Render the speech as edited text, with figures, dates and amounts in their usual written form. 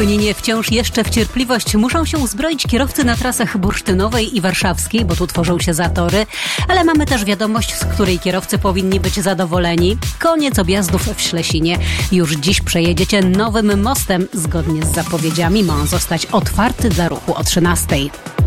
Koninie wciąż jeszcze w cierpliwość muszą się uzbroić kierowcy na trasach bursztynowej i warszawskiej, bo tu tworzą się zatory, ale mamy też wiadomość, z której kierowcy powinni być zadowoleni. Koniec objazdów w Ślesinie. Już dziś przejedziecie nowym mostem. Zgodnie z zapowiedziami ma on zostać otwarty dla ruchu o 13:00.